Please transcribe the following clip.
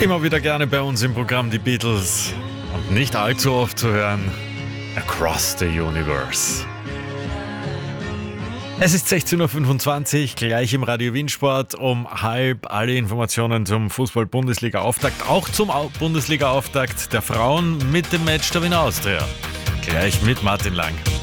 Immer wieder gerne bei uns im Programm die Beatles und nicht allzu oft zu hören Across the Universe. Es ist 16.25 Uhr, gleich im Radio Wien Sport um halb alle Informationen zum Fußball-Bundesliga-Auftakt, auch zum Bundesliga-Auftakt der Frauen mit dem Match der Wiener Austria. Gleich mit Martin Lang.